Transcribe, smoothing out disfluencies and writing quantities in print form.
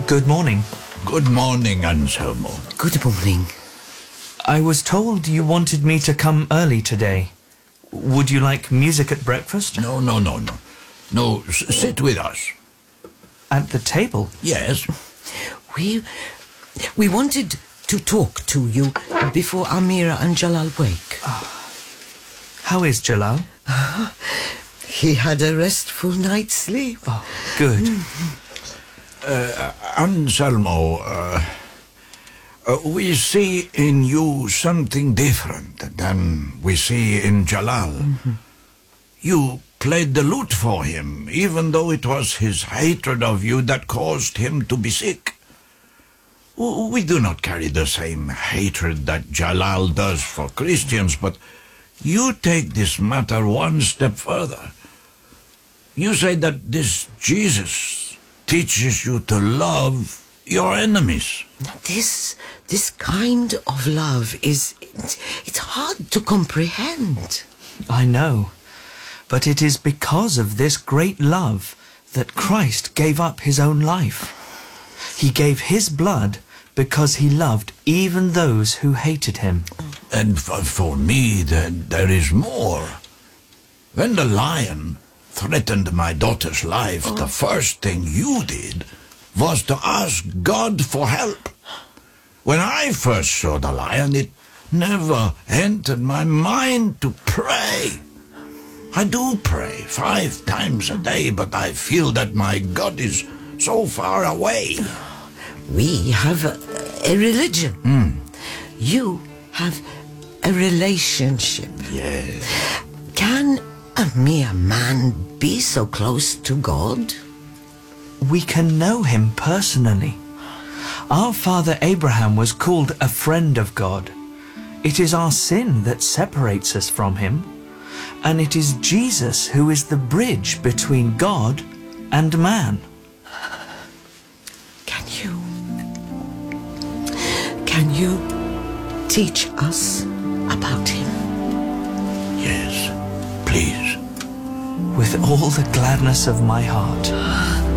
Good morning. Good morning, Anselmo. Good morning. I was told you wanted me to come early today. Would you like music at breakfast? No. No, sit with us. At the table? Yes. We wanted to talk to you before Amira and Jalal wake. How is Jalal? He had a restful night's sleep. Oh, good. Anselmo, we see in you something different than we see in Jalal. Mm-hmm. You played the lute for him, even though it was his hatred of you that caused him to be sick. We do not carry the same hatred that Jalal does for Christians, but you take this matter one step further. You say that this Jesus teaches you to love your enemies. This kind of love it's hard to comprehend. I know. But it is because of this great love that Christ gave up his own life. He gave his blood because he loved even those who hated him. And for me, there is more. When the lion threatened my daughter's life, the first thing you did was to ask God for help. When I first saw the lion, it never entered my mind to pray. I do pray 5 times a day, but I feel that my God is so far away. We have a religion. You have a relationship. Yes. Can a mere man be so close to God? We can know him personally. Our father Abraham was called a friend of God. It is our sin that separates us from him, and it is Jesus who is the bridge between God and man. Can you teach us about him? Yes, please. With all the gladness of my heart.